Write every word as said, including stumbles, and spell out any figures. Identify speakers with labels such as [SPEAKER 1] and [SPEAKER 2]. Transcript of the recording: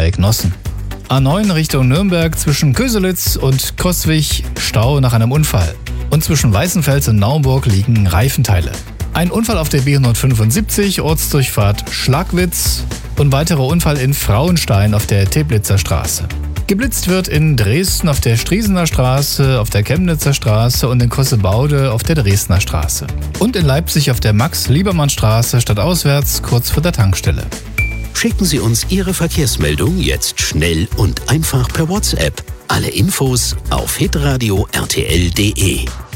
[SPEAKER 1] Dreieck Nossen. A neun Richtung Nürnberg zwischen Köselitz und Coswig Stau nach einem Unfall. Und zwischen Weißenfels und Naumburg liegen Reifenteile. Ein Unfall auf der B hundertfünfundsiebzig, Ortsdurchfahrt Schlagwitz und weiterer Unfall in Frauenstein auf der Teplitzer Straße. Geblitzt wird in Dresden auf der Striesener Straße, auf der Chemnitzer Straße und in Kossebaude auf der Dresdner Straße. Und in Leipzig auf der Max-Liebermann-Straße stadtauswärts kurz vor der Tankstelle.
[SPEAKER 2] Schicken Sie uns Ihre Verkehrsmeldung jetzt schnell und einfach per WhatsApp. Alle Infos auf hitradio punkt r t l punkt d e.